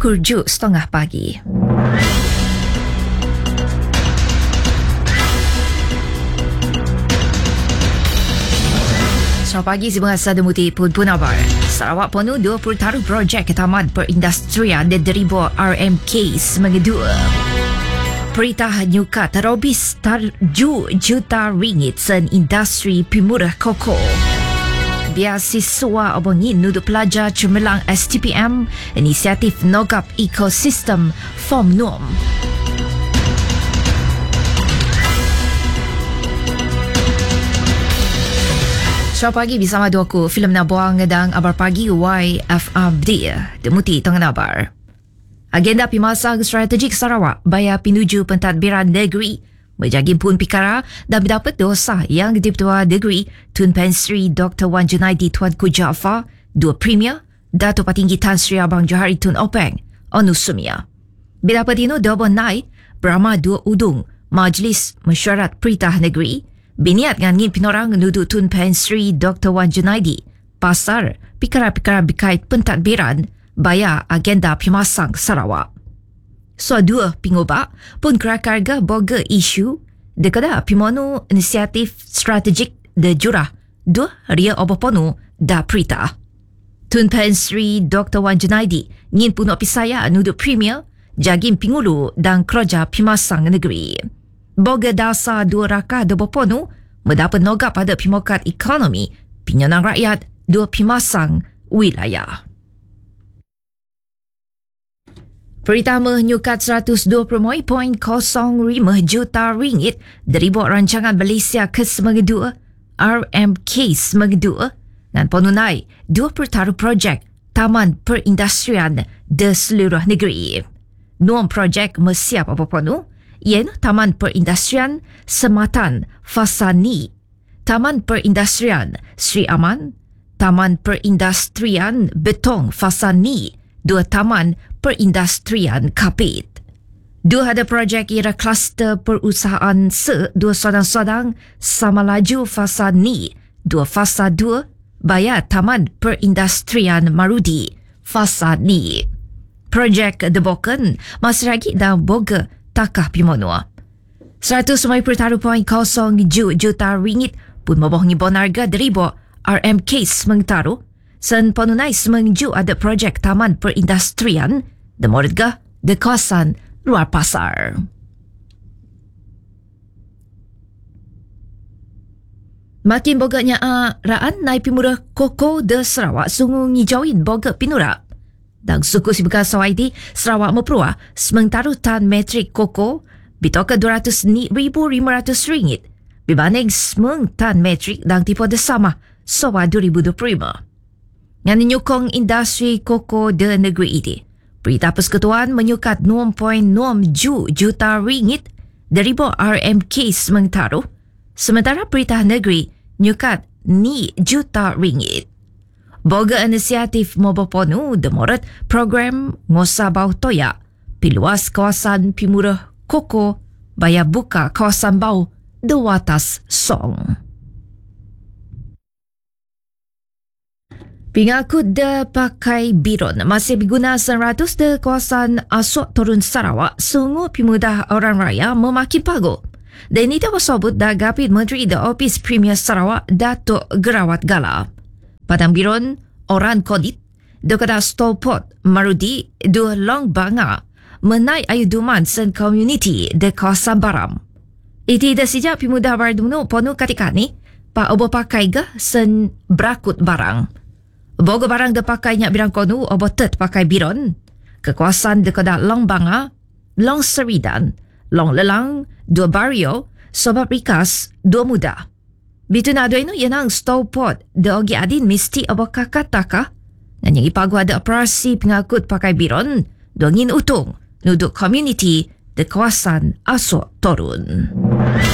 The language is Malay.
pukul 7.30 pagi. Selamat pagi, Sibungan Sadamuti Pun Abar. Sarawak penuh 20 taruh projek Taman Perindustrian Deribo RMK Semangedua. Perintah nyukat terobis 7 juta ringgit sen industri pimurah koko. Biasiswa obongin nuduk pelajar cemerlang STPM, inisiatif nogap ekosistem form norm. Selamat pagi bersama duaku filem Nabuang dan abar pagi YFRD Demuti Tengah Nabar. Agenda Pimasang Strategik Sarawak baya pinuju pentadbiran negeri menjagi pun pikara dan mendapat dosa yang Dipertua Negeri Tun Pen Sri Dr. Wan Junaidi Tuanku Jaafar, dua Premier, Dato' Patinggi Tan Sri Abang Johari Tun Openg, Onu Sumia. Bila Petino Dobon Nai, Brahma Dua Udung, Majlis Mesyuarat Perintah Negeri, biniat ngangin pinorang nudu Tun Pen Sri Dr. Wan Junaidi, pasar pikara-pikara berkait pentadbiran baya agenda Pimasang Sarawak. So dua pingubak pun kerakarga boga isu dekada pimono inisiatif strategik de jurah dua ria oboponu da prita. Tun Pen Sri Dr. Wan Junaidi ngin puno pisaya nudu Premier jagin pingulu dan kerja Pimasang Negeri. Boga dasa dua raka de boponu mendapat nogap pada pimokat ekonomi pinyanang rakyat dua Pimasang wilayah. Pertama nyukat 120.05 juta ringgit dari buat rancangan Malaysia ke Semangedua RMK Semangedua dan penunai 20 taruh projek Taman Perindustrian di seluruh negeri. Nuam projek mesiap apa ponu ialah Taman Perindustrian Sematan Fasani, Taman Perindustrian Sri Aman, Taman Perindustrian Betong Fasani, dua Taman Perindustrian Kapit. Dua ada projek ia kluster perusahaan dua sodang-sodang sama laju fasa ni, dua fasa 2 bayar Taman Perindustrian Marudi fasa ni. Projek debokan masih lagi dan boga takah pimonua. 190.0 juta ringgit pun membohongi bonarga deribo RMK Semangtaru. Sen penunai Semangju ada projek Taman Perindustrian de Moridga de kawasan luar pasar. Makin boganya raan naik pimurah koko de Sarawak sungu ngijauin boga pinura. Dan suku Sibukan Sawaiti Sarawak meperua Semangtaru tan metrik koko bitoka RM200,500 berbanding semang tan metrik dan tipe desama sawa 2025. Yang menyokong industri koko di negeri ini. Berita Persekutuan menyukat 6.6 juta ringgit dari RMK Semangtaru, sementara Perintah Negeri nyukat ni juta ringgit. Boga inisiatif Moboponu demorat program Ngosabau Toya, piluas kawasan pimurah koko, baya buka kawasan bau di watas song. Pengakut de pakai biron masih berguna 100 de kawasan Asok Turun Sarawak sungguh pemudah orang raya memakin pagu. Dan ini dapat sebut dah Gapit Menteri de Opis Premier Sarawak Datuk Gerawat Gala. Padang biron orang kodit dekat Stolpot Marudi dua long banga menaik ayu duman sen community de kawasan Baram. Itu dah sejak pemudah berdumno ponu ketika ni pak obo pakai ga sen berakut barang. Boga barang depakainya birang konu obotet pakai biron. Kekuasaan dekat Long Banga, Long Seridan, Long Lelang, dua Bario, Sobat Rikas, dua Muda. Bitu na dua itu yenang Stolpot de ogi adin mesti obo kakataka. Dan yang ipagu ada operasi pengakut pakai biron, dongin utung, nuduk community de kawasan Asok Torun.